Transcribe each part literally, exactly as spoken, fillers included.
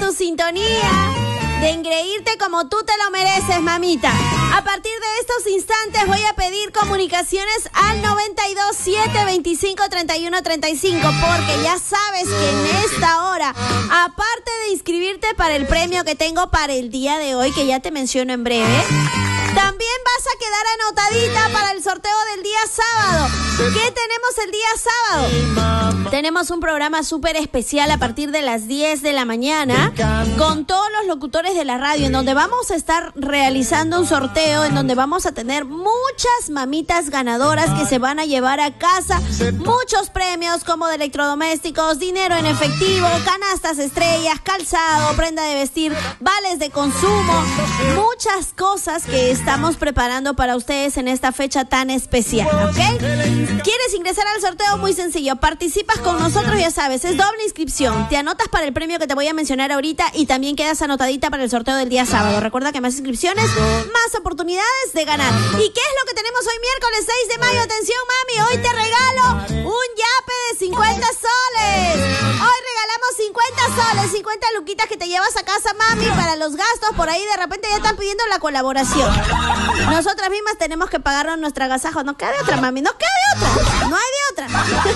tu sintonía, de engreírte como tú te lo mereces, mamita. A partir de estos instantes voy a pedir comunicaciones al noventa y dos, siete veinticinco, treinta y uno, treinta y cinco, porque ya sabes que en esta hora, aparte de inscribirte para el premio que tengo para el día de hoy, que ya te menciono en breve, también vas a quedar anotadita para el sorteo del día sábado. ¿Qué tenemos el día sábado? Tenemos un programa súper especial a partir de las diez de la mañana con todos los locutores de la radio, en donde vamos a estar realizando un sorteo, en donde vamos a tener muchas mamitas ganadoras que se van a llevar a casa muchos premios como de electrodomésticos, dinero en efectivo, canastas estrellas, calzado, prenda de vestir, vales de consumo, muchas cosas que estamos preparando para ustedes en esta fecha tan especial, ¿ok? ¿Quieres ingresar al sorteo? Muy sencillo, participas con nosotros, ya sabes, es doble inscripción, te anotas para el premio que te voy a mencionar ahorita y también quedas anotadita para el sorteo del día sábado. Recuerda que más inscripciones, más oportunidades de ganar. ¿Y qué es lo que tenemos hoy miércoles seis de mayo? Atención, mami, hoy te regalo un yape de cincuenta soles. Hoy regalamos cincuenta soles, cincuenta luquitas que te llevas a casa, mami, para los gastos. Por ahí de repente ya están pidiendo la colaboración. Nosotras mismas tenemos que pagarnos nuestra agasajo. No queda de otra, mami, no queda de otra. No hay de otra.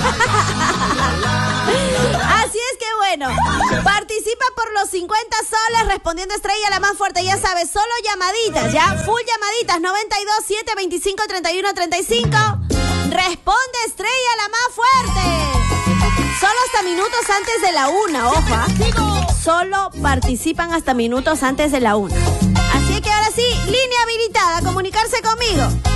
Así es que bueno, participa por los cincuenta soles respondiendo estrella la más fuerte, ya sabes, solo llamaditas, ya, full llamaditas, noventa y dos, siete veinticinco, treinta y uno, treinta y cinco, responde estrella la más fuerte, solo hasta minutos antes de la una, ojo, ¿eh? Solo participan hasta minutos antes de la una, así que ahora sí, línea habilitada, comunicarse conmigo.